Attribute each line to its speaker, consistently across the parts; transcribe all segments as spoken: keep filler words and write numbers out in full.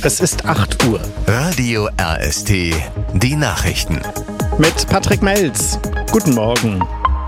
Speaker 1: Es ist acht Uhr.
Speaker 2: Radio R S T, die Nachrichten.
Speaker 1: Mit Patrick Melz. Guten Morgen.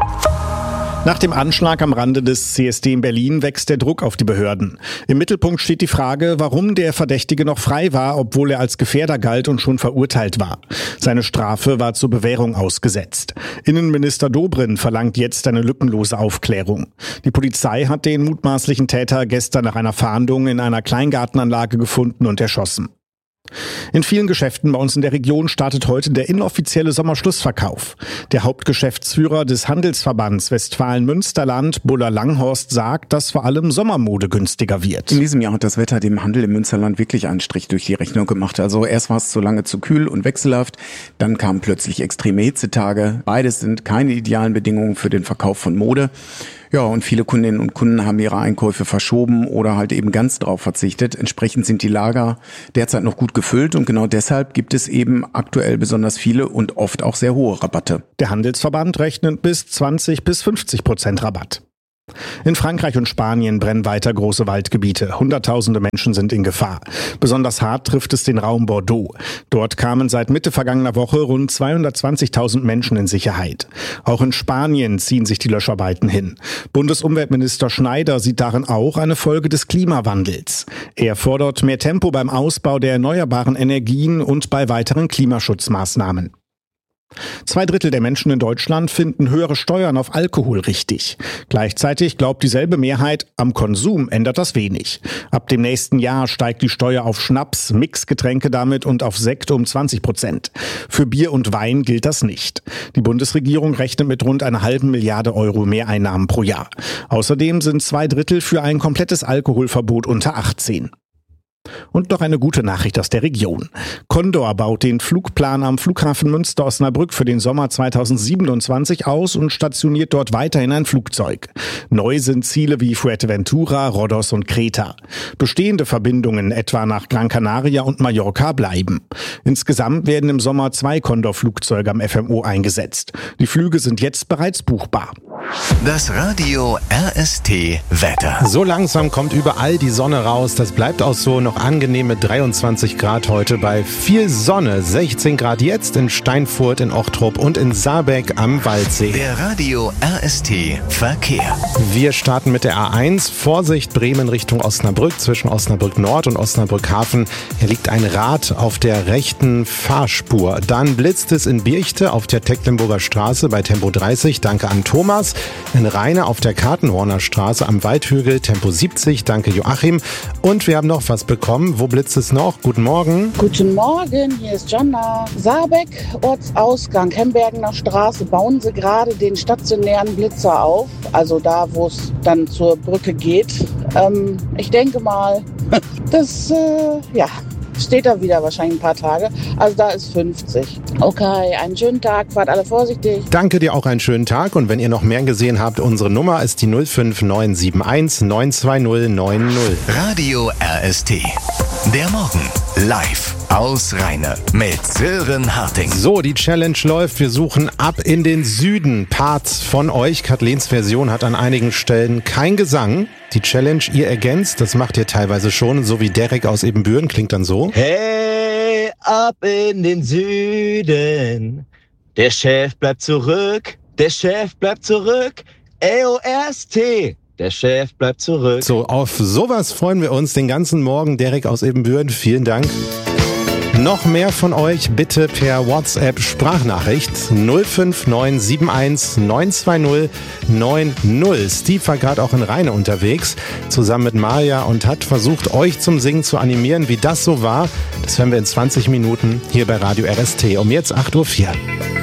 Speaker 1: Nach dem Anschlag am Rande des C S D in Berlin wächst der Druck auf die Behörden. Im Mittelpunkt steht die Frage, warum der Verdächtige noch frei war, obwohl er als Gefährder galt und schon verurteilt war. Seine Strafe war zur Bewährung ausgesetzt. Innenminister Dobrindt verlangt jetzt eine lückenlose Aufklärung. Die Polizei hat den mutmaßlichen Täter gestern nach einer Fahndung in einer Kleingartenanlage gefunden und erschossen. In vielen Geschäften bei uns in der Region startet heute der inoffizielle Sommerschlussverkauf. Der Hauptgeschäftsführer des Handelsverbands Westfalen-Münsterland, Buller Langhorst, sagt, dass vor allem Sommermode günstiger wird.
Speaker 3: In diesem Jahr hat das Wetter dem Handel im Münsterland wirklich einen Strich durch die Rechnung gemacht. Also erst war es zu lange zu kühl und wechselhaft, dann kamen plötzlich extreme Hitzetage. Beides sind keine idealen Bedingungen für den Verkauf von Mode. Ja, und viele Kundinnen und Kunden haben ihre Einkäufe verschoben oder halt eben ganz drauf verzichtet. Entsprechend sind die Lager derzeit noch gut gefüllt und genau deshalb gibt es eben aktuell besonders viele und oft auch sehr hohe Rabatte.
Speaker 1: Der Handelsverband rechnet bis zwanzig bis fünfzig Prozent Rabatt. In Frankreich und Spanien brennen weiter große Waldgebiete. Hunderttausende Menschen sind in Gefahr. Besonders hart trifft es den Raum Bordeaux. Dort kamen seit Mitte vergangener Woche rund zweihundertzwanzigtausend Menschen in Sicherheit. Auch in Spanien ziehen sich die Löscharbeiten hin. Bundesumweltminister Schneider sieht darin auch eine Folge des Klimawandels. Er fordert mehr Tempo beim Ausbau der erneuerbaren Energien und bei weiteren Klimaschutzmaßnahmen. Zwei Drittel der Menschen in Deutschland finden höhere Steuern auf Alkohol richtig. Gleichzeitig glaubt dieselbe Mehrheit, am Konsum ändert das wenig. Ab dem nächsten Jahr steigt die Steuer auf Schnaps, Mixgetränke damit und auf Sekt um zwanzig Prozent. Für Bier und Wein gilt das nicht. Die Bundesregierung rechnet mit rund einer halben Milliarde Euro Mehreinnahmen pro Jahr. Außerdem sind zwei Drittel für ein komplettes Alkoholverbot unter achtzehn. Und noch eine gute Nachricht aus der Region. Condor baut den Flugplan am Flughafen Münster-Osnabrück für den Sommer zweitausendsiebenundzwanzig aus und stationiert dort weiterhin ein Flugzeug. Neu sind Ziele wie Fuerteventura, Rhodos und Kreta. Bestehende Verbindungen etwa nach Gran Canaria und Mallorca bleiben. Insgesamt werden im Sommer zwei Condor-Flugzeuge am F M O eingesetzt. Die Flüge sind jetzt bereits buchbar.
Speaker 2: Das Radio R S T Wetter.
Speaker 4: So langsam kommt überall die Sonne raus. Das bleibt auch so. Noch angenehme dreiundzwanzig Grad heute bei viel Sonne. sechzehn Grad jetzt in Steinfurt, in Ochtrup und in Saarbeck am Waldsee.
Speaker 2: Der Radio R S T Verkehr.
Speaker 4: Wir starten mit der A eins. Vorsicht, Bremen Richtung Osnabrück. Zwischen Osnabrück Nord und Osnabrück Hafen. Hier liegt ein Rad auf der rechten Fahrspur. Dann blitzt es in Birchte auf der Tecklenburger Straße bei Tempo dreißig. Danke an Thomas. In Rheine auf der Kartenhorner Straße am Waldhügel Tempo siebzig. Danke Joachim. Und wir haben noch was bekommen. Wo blitzt es noch? Guten Morgen.
Speaker 5: Guten Morgen, hier ist Jana. Saarbeck, Ortsausgang, Hembergener Straße. Bauen sie gerade den stationären Blitzer auf. Also da, wo es dann zur Brücke geht. Ähm, ich denke mal, das, äh, ja... steht da wieder wahrscheinlich ein paar Tage. Also da ist fünfzig. Okay, einen schönen Tag, fahrt alle vorsichtig.
Speaker 4: Danke dir, auch einen schönen Tag. Und wenn ihr noch mehr gesehen habt, unsere Nummer ist die null fünf neun sieben eins neun zwei null neun null.
Speaker 2: Radio R S T. Der Morgen live aus Rheine mit Sören Harting.
Speaker 4: So, die Challenge läuft. Wir suchen ab in den Süden Parts von euch. Kathlens Version hat an einigen Stellen kein Gesang. Die Challenge, ihr ergänzt, das macht ihr teilweise schon, so wie Derek aus Ebenbüren, klingt dann so.
Speaker 6: Hey, ab in den Süden, der Chef bleibt zurück, der Chef bleibt zurück, A O R S T. Der Chef bleibt zurück.
Speaker 4: So, auf sowas freuen wir uns den ganzen Morgen. Derek aus Ebenbüren, vielen Dank. Noch mehr von euch bitte per WhatsApp-Sprachnachricht null fünf neun sieben eins neun zwei null neun null. Steve war gerade auch in Rheine unterwegs, zusammen mit Maja und hat versucht, euch zum Singen zu animieren. Wie das so war, das hören wir in zwanzig Minuten hier bei Radio R S T. Um jetzt acht Uhr vier.